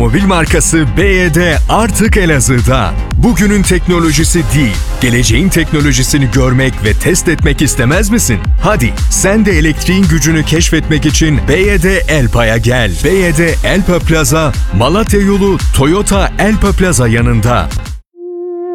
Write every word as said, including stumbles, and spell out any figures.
Mobil markası B Y D artık Elazığ'da. Bugünün teknolojisi değil, geleceğin teknolojisini görmek ve test etmek istemez misin? Hadi sen de elektriğin gücünü keşfetmek için B Y D Elpa'ya gel. B Y D Elpa Plaza, Malatya yolu Toyota Elpa Plaza yanında.